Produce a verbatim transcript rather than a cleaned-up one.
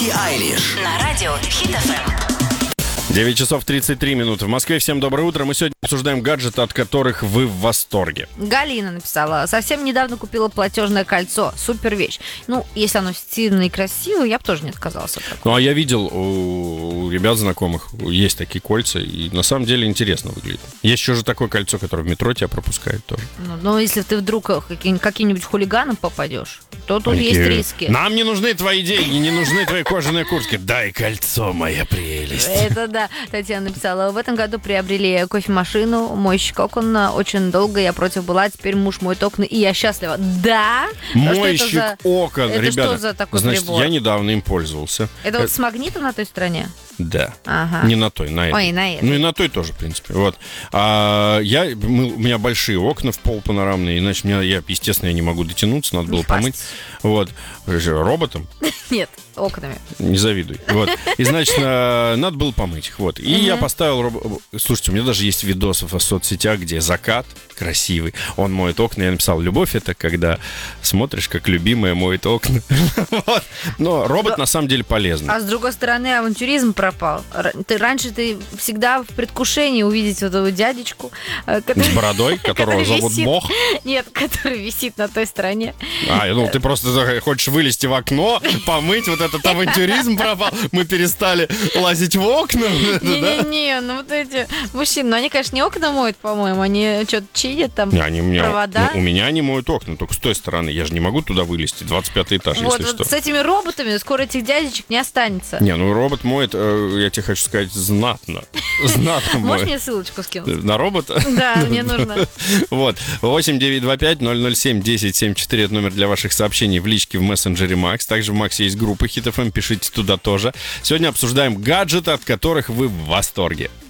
Билли Айлиш на радио Хит эф эм. девять часов тридцать три минуты. В Москве. Всем доброе утро. Мы сегодня обсуждаем гаджеты, от которых вы в восторге. Галина написала: совсем недавно купила платежное кольцо. Супер вещь. Ну, если оно стильное и красивое, я бы тоже не отказался от такого. Ну, а я видел у ребят знакомых, есть такие кольца, и на самом деле интересно выглядит. Есть еще же такое кольцо, которое в метро тебя пропускает тоже. Ну, но если ты вдруг каким- каким-нибудь хулиганом попадешь, то тут Они есть такие: риски. нам не нужны твои деньги, не нужны твои кожаные куртки. Дай кольцо, моя прелесть. Это да. Татьяна написала: в этом году приобрели кофемашину, мойщик окон. Очень долго я против была, теперь муж моет окна, и я счастлива. Да? Мойщик Что это за- окон, это ребята. что за такой Значит, прибор? я недавно им пользовался. Это вот с магнитом на той стороне? Да. Ага. Не на той, на этой. Ой, на этой. Ну и на той тоже, в принципе. Вот. А я, мы, у меня большие окна в пол панорамные, иначе меня, я, естественно, я не могу дотянуться, надо было Не помыть. Вот. Роботом. Нет, окнами. Не завидуй. Вот. И, значит, а, надо было помыть их. Вот. И Мгм. я поставил... роб- Слушайте, у меня даже есть видосы в соцсетях, где закат красивый. Он моет окна. Я написал: любовь — это когда смотришь, как любимая моет окна. Вот. Но робот на самом деле полезный. А с другой стороны, авантюризм пропал. Р- Ты, раньше ты всегда в предвкушении увидеть вот этого дядечку, э, который... С бородой, которого который зовут висит. Бог. Нет, который висит на той стороне. А, ну ты просто хочешь вылезти в окно, помыть, вот этот авантюризм пропал. Мы перестали лазить в окна. Да? Не-не-не, ну вот эти мужчины, ну они, конечно, не окна моют, по-моему, они что-то чинят там, Не, они у меня, провода. ну, у меня не моют окна, только с той стороны. Я же не могу туда вылезти, двадцать пятый этаж, Вот, если вот что. с этими роботами скоро этих дядечек не останется. Не, ну робот моет, э, я тебе хочу сказать, знатно. Знатно Можешь моет. мне ссылочку скинуть? На робота? Да, мне нужно. Вот. восемь девятьсот двадцать пять ноль ноль семь десять семьдесят четыре это номер для ваших сообщений в личке в мессенджере Макс. Также в Максе есть группа Хит эф эм, пишите туда тоже. Сегодня обсуждаем гаджеты, от которых вы в восторге.